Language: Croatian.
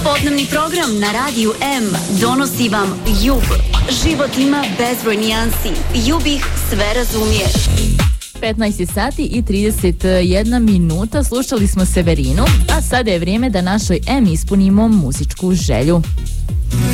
Popodnevni program na Radiju M donosi vam Jub. Život ima bezbroj nijansi. Jub ih sve razumije. 15 sati i 31 minuta, slušali smo Severinu, a sada je vrijeme da našoj M ispunimo muzičku želju.